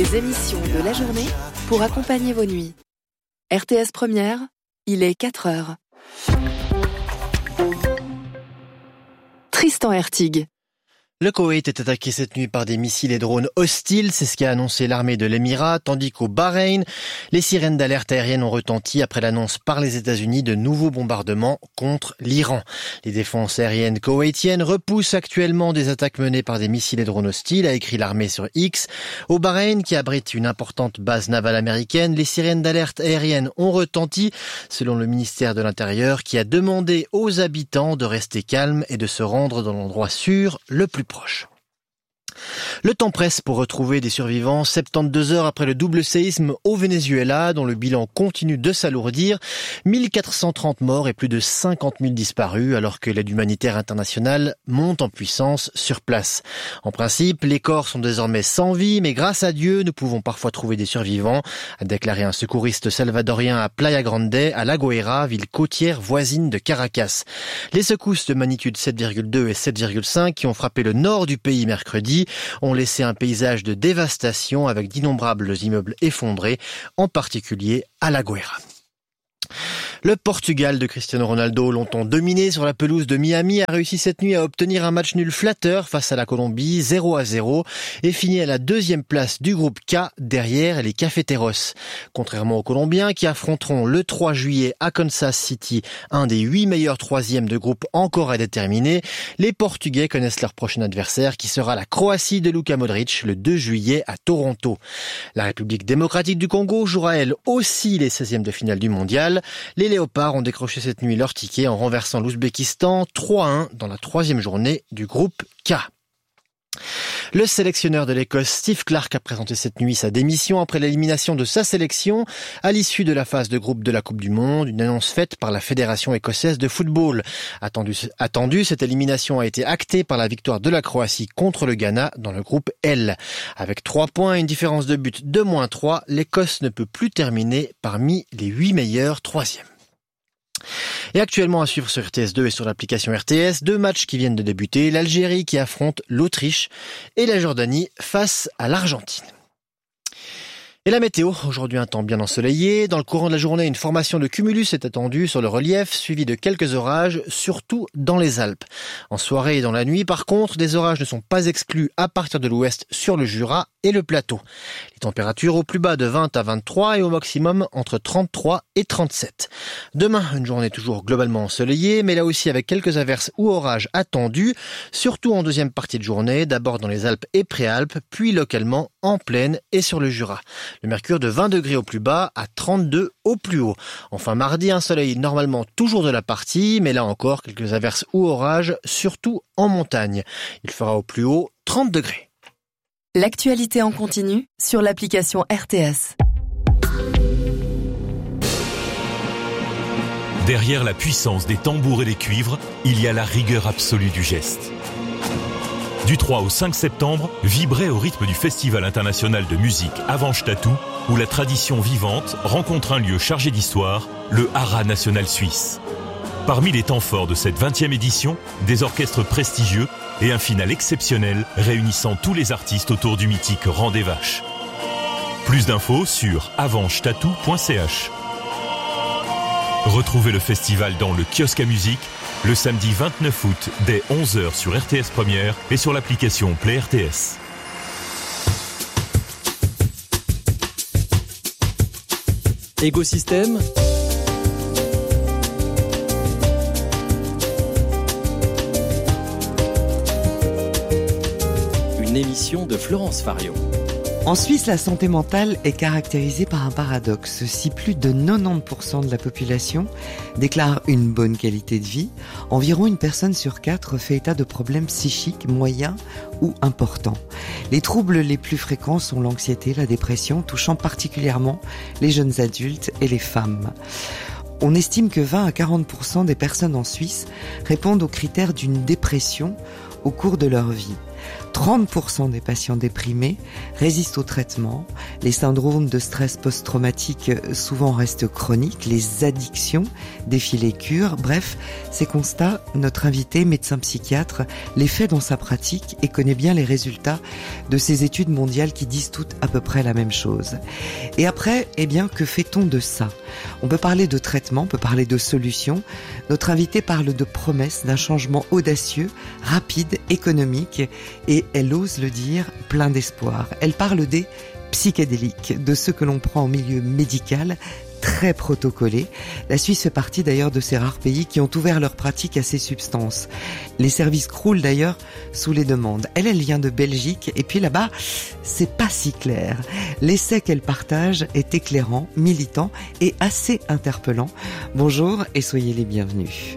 Les émissions de la journée pour accompagner vos nuits. RTS Première, il est 4h. Tristan Hertig. Le Koweït est attaqué cette nuit par des missiles et drones hostiles, c'est ce qu'a annoncé l'armée de l'Émirat, tandis qu'au Bahreïn, les sirènes d'alerte aérienne ont retenti après l'annonce par les États-Unis de nouveaux bombardements contre l'Iran. Les défenses aériennes koweïtiennes repoussent actuellement des attaques menées par des missiles et drones hostiles, a écrit l'armée sur X. Au Bahreïn, qui abrite une importante base navale américaine, les sirènes d'alerte aérienne ont retenti, selon le ministère de l'Intérieur, qui a demandé aux habitants de rester calmes et de se rendre dans l'endroit sûr le plus proche. Le temps presse pour retrouver des survivants 72 heures après le double séisme au Venezuela, dont le bilan continue de s'alourdir. 1430 morts et plus de 50 000 disparus, alors que l'aide humanitaire internationale monte en puissance sur place. En principe, les corps sont désormais sans vie, mais grâce à Dieu, nous pouvons parfois trouver des survivants, a déclaré un secouriste salvadorien à Playa Grande, à La Guaira, ville côtière voisine de Caracas. Les secousses de magnitude 7,2 et 7,5 qui ont frappé le nord du pays mercredi ont laissé un paysage de dévastation avec d'innombrables immeubles effondrés, en particulier à La Guaira. Le Portugal de Cristiano Ronaldo, longtemps dominé sur la pelouse de Miami, a réussi cette nuit à obtenir un match nul flatteur face à la Colombie, 0-0, et finit à la deuxième place du groupe K, derrière les Cafeteros. Contrairement aux Colombiens qui affronteront le 3 juillet à Kansas City, un des 8 meilleurs troisièmes de groupe encore à déterminer, les Portugais connaissent leur prochain adversaire qui sera la Croatie de Luka Modric le 2 juillet à Toronto. La République démocratique du Congo jouera elle aussi les 16e de finale du mondial. Les Léopards ont décroché cette nuit leur ticket en renversant l'Ouzbékistan 3-1 dans la 3e journée du groupe K. Le sélectionneur de l'Écosse, Steve Clarke, a présenté cette nuit sa démission après l'élimination de sa sélection à l'issue de la phase de groupe de la Coupe du Monde, une annonce faite par la Fédération écossaise de football. Attendue, cette élimination a été actée par la victoire de la Croatie contre le Ghana dans le groupe L. Avec 3 points et une différence de but de -3, l'Écosse ne peut plus terminer parmi les 8 meilleurs troisièmes. Et actuellement à suivre sur RTS2 et sur l'application RTS, 2 matchs qui viennent de débuter, l'Algérie qui affronte l'Autriche et la Jordanie face à l'Argentine. Et la météo, aujourd'hui un temps bien ensoleillé. Dans le courant de la journée, une formation de cumulus est attendue sur le relief, suivie de quelques orages, surtout dans les Alpes. En soirée et dans la nuit, par contre, des orages ne sont pas exclus à partir de l'ouest sur le Jura et le plateau. Les températures au plus bas de 20 à 23 et au maximum entre 33 et 37. Demain, une journée toujours globalement ensoleillée, mais là aussi avec quelques averses ou orages attendus, surtout en deuxième partie de journée, d'abord dans les Alpes et Préalpes, puis localement en plaine et sur le Jura. Le mercure de 20 degrés au plus bas à 32 au plus haut. Enfin mardi, un soleil normalement toujours de la partie, mais là encore quelques averses ou orages, surtout en montagne. Il fera au plus haut 30 degrés. L'actualité en continu sur l'application RTS. Derrière la puissance des tambours et des cuivres, il y a la rigueur absolue du geste. Du 3 au 5 septembre, vibrez au rythme du Festival international de musique Avanche Tatou, où la tradition vivante rencontre un lieu chargé d'histoire, le Haras national suisse. Parmi les temps forts de cette 20e édition, des orchestres prestigieux et un final exceptionnel réunissant tous les artistes autour du mythique Rang des Vaches. Plus d'infos sur avanchetatou.ch. Retrouvez le festival dans le kiosque à musique le samedi 29 août dès 11h sur RTS Première et sur l'application Play RTS. Écosystème. Une émission de Florence Fario. En Suisse, la santé mentale est caractérisée par un paradoxe. Si plus de 90% de la population déclare une bonne qualité de vie, environ une personne sur 4 fait état de problèmes psychiques moyens ou importants. Les troubles les plus fréquents sont l'anxiété, la dépression, touchant particulièrement les jeunes adultes et les femmes. On estime que 20 à 40% des personnes en Suisse répondent aux critères d'une dépression au cours de leur vie. 30% des patients déprimés résistent au traitement. Les syndromes de stress post-traumatique souvent restent chroniques. Les addictions défient les cures. Bref, ces constats, notre invité, médecin psychiatre, les fait dans sa pratique et connaît bien les résultats de ces études mondiales qui disent toutes à peu près la même chose. Et après, que fait-on de ça ? On peut parler de traitement, on peut parler de solutions. Notre invité parle de promesses, d'un changement audacieux, rapide, économique et elle ose le dire, plein d'espoir. Elle parle des psychédéliques, de ceux que l'on prend au milieu médical, très protocolés. La Suisse fait partie d'ailleurs de ces rares pays qui ont ouvert leur pratique à ces substances. Les services croulent d'ailleurs sous les demandes. Elle vient de Belgique et puis là-bas, c'est pas si clair. L'essai qu'elle partage est éclairant, militant et assez interpellant. Bonjour et soyez les bienvenus.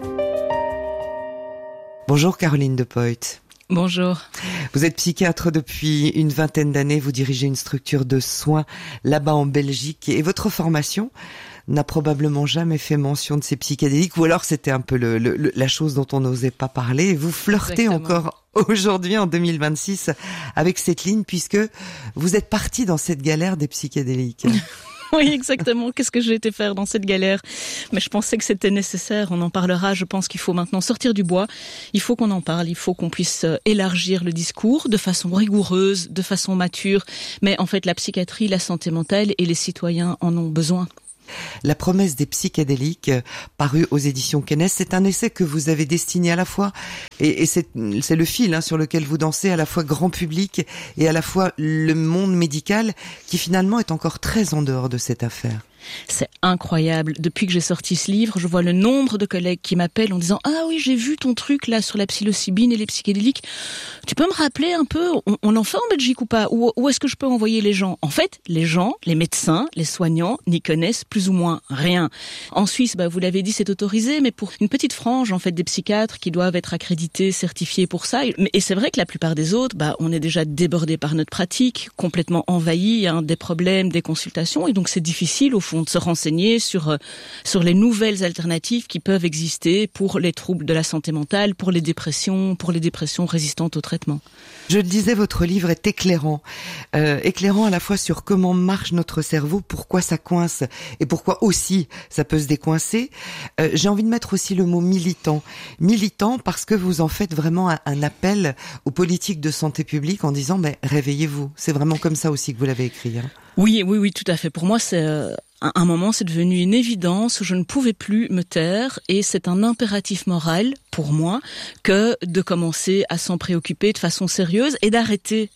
Bonjour Caroline Depoyt. Bonjour. Vous êtes psychiatre depuis une 20aine d'années, vous dirigez une structure de soins là-bas en Belgique et votre formation n'a probablement jamais fait mention de ces psychédéliques ou alors c'était un peu la chose dont on n'osait pas parler. Vous flirtez encore aujourd'hui en 2026 avec cette ligne puisque vous êtes parti dans cette galère des psychédéliques. Oui, exactement. Qu'est-ce que j'ai été faire dans cette galère ? Mais je pensais que c'était nécessaire. On en parlera. Je pense qu'il faut maintenant sortir du bois. Il faut qu'on en parle. Il faut qu'on puisse élargir le discours de façon rigoureuse, de façon mature. Mais en fait, la psychiatrie, la santé mentale et les citoyens en ont besoin. La promesse des psychédéliques, paru aux éditions Kennes, c'est un essai que vous avez destiné à la fois, et c'est le fil sur lequel vous dansez, à la fois grand public et à la fois le monde médical, qui finalement est encore très en dehors de cette affaire. C'est incroyable. Depuis que j'ai sorti ce livre, je vois le nombre de collègues qui m'appellent en disant « Ah oui, j'ai vu ton truc là sur la psilocybine et les psychédéliques. Tu peux me rappeler un peu, on en fait en Belgique ou pas ? Où est-ce que je peux envoyer les gens ?» En fait, les gens, les médecins, les soignants n'y connaissent plus ou moins rien. En Suisse, vous l'avez dit, c'est autorisé, mais pour une petite frange en fait des psychiatres qui doivent être accrédités, certifiés pour ça. Et c'est vrai que la plupart des autres, on est déjà débordés par notre pratique, complètement envahis, des problèmes, des consultations, et donc c'est difficile au fond de se renseigner sur les nouvelles alternatives qui peuvent exister pour les troubles de la santé mentale, pour les dépressions résistantes au traitement. Je le disais, votre livre est éclairant. Éclairant à la fois sur comment marche notre cerveau, pourquoi ça coince et pourquoi aussi ça peut se décoincer. J'ai envie de mettre aussi le mot militant. Militant parce que vous en faites vraiment un appel aux politiques de santé publique en disant réveillez-vous. C'est vraiment comme ça aussi que vous l'avez écrit. Oui, tout à fait. Pour moi, c'est un moment, c'est devenu une évidence. Je ne pouvais plus me taire et c'est un impératif moral pour moi que de commencer à s'en préoccuper de façon sérieuse et d'arrêter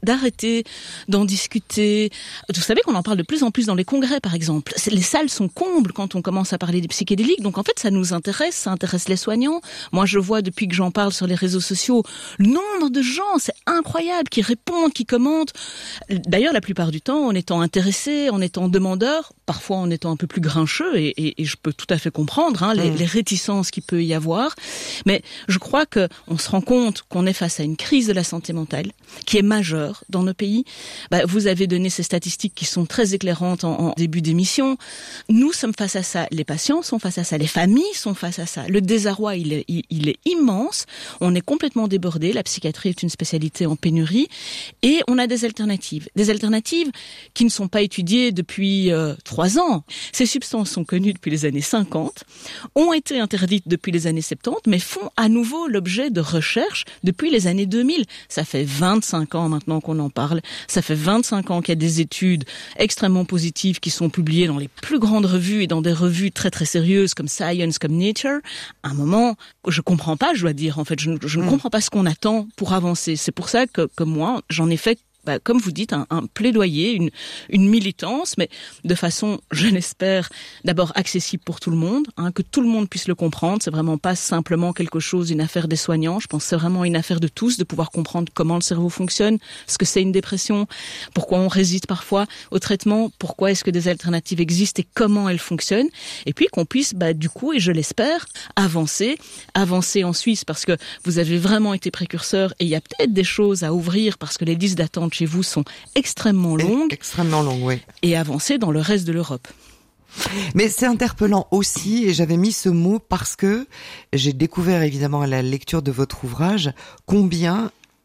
d'en discuter. Vous savez qu'on en parle de plus en plus dans les congrès, par exemple. Les salles sont combles quand on commence à parler des psychédéliques. Donc en fait, ça nous intéresse, ça intéresse les soignants. Moi, je vois depuis que j'en parle sur les réseaux sociaux, le nombre de gens, c'est incroyable, qui répondent, qui commentent. D'ailleurs, la plupart du temps, en étant intéressés, en étant demandeurs, parfois en étant un peu plus grincheux, et je peux tout à fait comprendre les réticences qu'il peut y avoir. Mais je crois que on se rend compte qu'on est face à une crise de la santé mentale qui est majeure dans nos pays. Vous avez donné ces statistiques qui sont très éclairantes en début d'émission. Nous sommes face à ça, les patients sont face à ça, les familles sont face à ça. Le désarroi, il est immense. On est complètement débordé. La psychiatrie est une spécialité en pénurie et on a des alternatives qui ne sont pas étudiées depuis 3 ans. Ces substances sont connues depuis les années 50, ont été interdites depuis les années 70, mais font à nouveau l'objet de recherches depuis les années 2000. Ça fait 25 ans maintenant qu'on en parle. Ça fait 25 ans qu'il y a des études extrêmement positives qui sont publiées dans les plus grandes revues et dans des revues très très sérieuses comme Science, comme Nature. À un moment, je comprends pas, je dois dire. En fait, je ne comprends pas ce qu'on attend pour avancer. C'est pour ça que moi, j'en ai fait comme vous dites, un plaidoyer, une militance, mais de façon, je l'espère, d'abord accessible pour tout le monde, que tout le monde puisse le comprendre. C'est vraiment pas simplement quelque chose, une affaire des soignants. Je pense que c'est vraiment une affaire de tous, de pouvoir comprendre comment le cerveau fonctionne, ce que c'est une dépression, pourquoi on résiste parfois au traitement, pourquoi est-ce que des alternatives existent et comment elles fonctionnent. Et puis qu'on puisse, du coup, et je l'espère, avancer en Suisse, parce que vous avez vraiment été précurseur et il y a peut-être des choses à ouvrir parce que les listes d'attente chez vous sont extrêmement longues. Extrêmement longues, oui. Et avancer dans le reste de l'Europe. Mais c'est interpellant aussi, et j'avais mis ce mot parce que j'ai découvert évidemment à la lecture de votre ouvrage combien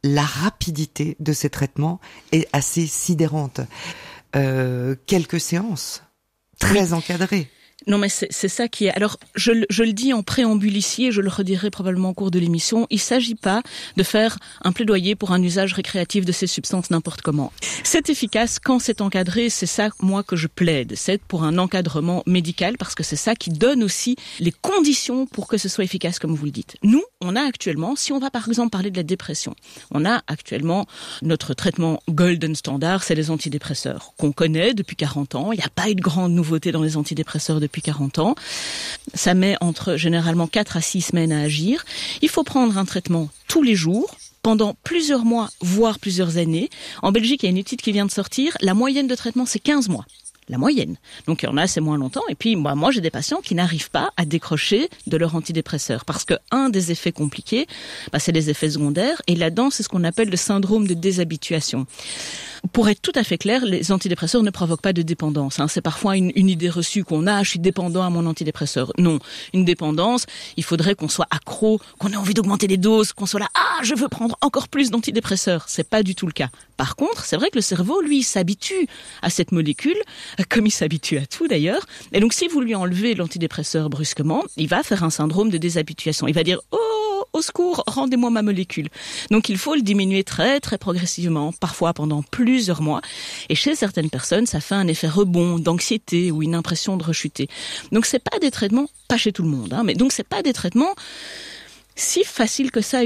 la rapidité de ces traitements est assez sidérante. Quelques séances, très encadrées. Non, mais c'est ça qui est... Alors, je le dis en préambule ici, et je le redirai probablement au cours de l'émission, il s'agit pas de faire un plaidoyer pour un usage récréatif de ces substances n'importe comment. C'est efficace quand c'est encadré, c'est ça, moi, que je plaide. C'est pour un encadrement médical, parce que c'est ça qui donne aussi les conditions pour que ce soit efficace, comme vous le dites. Nous, on a actuellement, si on va par exemple parler de la dépression, on a actuellement notre traitement golden standard, c'est les antidépresseurs, qu'on connaît depuis 40 ans. Il n'y a pas eu de grande nouveauté dans les antidépresseurs depuis 40 ans. Ça met entre généralement 4 à 6 semaines à agir. Il faut prendre un traitement tous les jours, pendant plusieurs mois, voire plusieurs années. En Belgique, il y a une étude qui vient de sortir. La moyenne de traitement, c'est 15 mois. La moyenne. Donc il y en a, c'est moins longtemps. Et puis moi j'ai des patients qui n'arrivent pas à décrocher de leur antidépresseur. Parce que un des effets compliqués, c'est les effets secondaires. Et là-dedans, c'est ce qu'on appelle le syndrome de déshabituation. Pour être tout à fait clair, les antidépresseurs ne provoquent pas de dépendance. C'est parfois une idée reçue qu'on a, je suis dépendant à mon antidépresseur. Non, une dépendance, il faudrait qu'on soit accro, qu'on ait envie d'augmenter les doses, qu'on soit là, je veux prendre encore plus d'antidépresseurs. C'est pas du tout le cas. Par contre, c'est vrai que le cerveau, lui, s'habitue à cette molécule, comme il s'habitue à tout d'ailleurs. Et donc, si vous lui enlevez l'antidépresseur brusquement, il va faire un syndrome de déshabituation. Il va dire, au secours, rendez-moi ma molécule. Donc il faut le diminuer très très progressivement, parfois pendant plusieurs mois. Et chez certaines personnes, ça fait un effet rebond, d'anxiété ou une impression de rechuter. Donc c'est pas des traitements, pas chez tout le monde, mais donc c'est pas des traitements si faciles que ça